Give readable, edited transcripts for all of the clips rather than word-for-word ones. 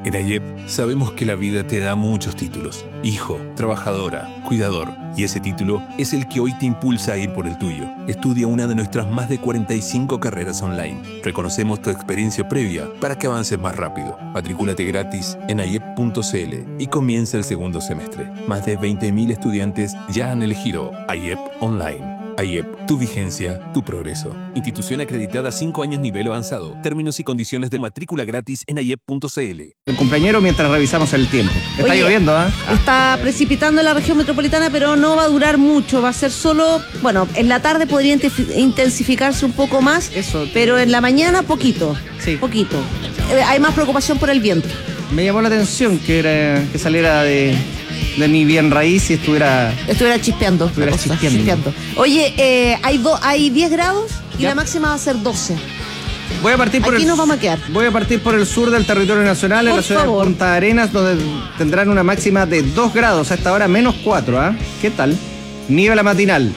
En AIEP sabemos que la vida te da muchos títulos. Hijo, trabajadora, cuidador. Y ese título es el que hoy te impulsa a ir por el tuyo. Estudia una de nuestras más de 45 carreras online. Reconocemos tu experiencia previa para que avances más rápido. Matricúlate gratis en aiep.cl y comienza el segundo semestre. Más de 20.000 estudiantes ya han elegido AIEP Online. AIEP, tu vigencia, tu progreso. Institución acreditada 5 años nivel avanzado. Términos y condiciones de matrícula gratis en aiep.cl. El compañero mientras revisamos el tiempo. Está lloviendo, ¿eh? Está precipitando en la región metropolitana, pero no va a durar mucho. Va a ser solo, bueno, en la tarde podría intensificarse un poco más, pero en la mañana poquito. Sí. Poquito. Hay más preocupación por el viento. Me llamó la atención que saliera de mi bien raíz y estuviera chispeando. Chispeando. Oye, hay 10 grados y ya. La máxima va a ser 12. Voy a partir Aquí nos vamos a quedar. Voy a partir por el sur del territorio nacional, en la ciudad de Punta Arenas, donde tendrán una máxima de 2 grados, a esta hora -4, ¿ah? ¿Qué tal? Niebla matinal.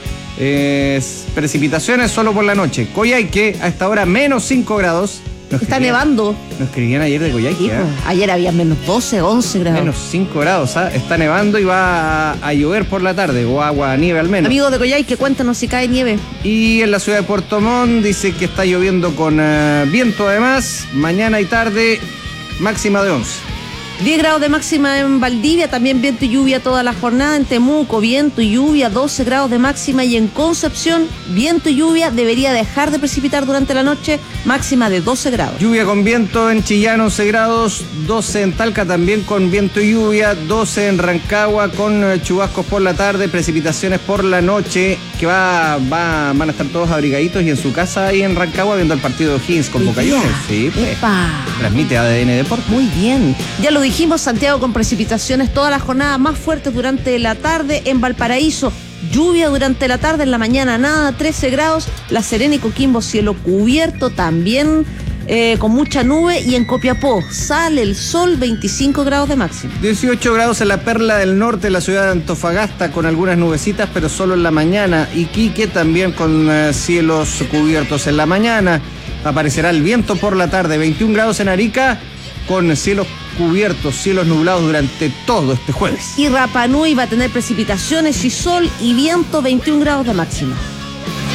Precipitaciones solo por la noche. Coyhaique, a esta hora -5 grados. Está nevando. Nos escribían ayer de Coyhaique, ¿eh? Ayer había -12, 11 grados. -5 grados, ¿ah? Está nevando y va a llover por la tarde, o agua, nieve al menos. Amigos de Coyhaique, cuéntanos si cae nieve. Y en la ciudad de Puerto Montt dice que está lloviendo con viento además, mañana y tarde, máxima de 11. 10 grados de máxima en Valdivia, también viento y lluvia toda la jornada. En Temuco, viento y lluvia, 12 grados de máxima. Y en Concepción, viento y lluvia, debería dejar de precipitar durante la noche, máxima de 12 grados. Lluvia con viento en Chillán, 11 grados, 12 en Talca también con viento y lluvia, 12 en Rancagua con chubascos por la tarde, precipitaciones por la noche, que van a estar todos abrigaditos y en su casa ahí en Rancagua viendo el partido de O'Higgins con Boca Juniors. Sí, pues. Transmite ADN Deportes. Muy bien. Ya lo dijimos, Santiago con precipitaciones toda la jornada, más fuertes durante la tarde. En Valparaíso, lluvia durante la tarde, en la mañana nada, 13 grados. La Serena y Coquimbo, cielo cubierto también, con mucha nube. Y en Copiapó sale el sol, 25 grados de máximo. 18 grados en la Perla del Norte, la ciudad de Antofagasta, con algunas nubecitas, pero solo en la mañana. Iquique también con cielos cubiertos en la mañana. Aparecerá el viento por la tarde. 21 grados en Arica, con cielos cubiertos, cielos nublados durante todo este jueves. Y Rapa Nui va a tener precipitaciones y sol y viento, 21 grados de máxima.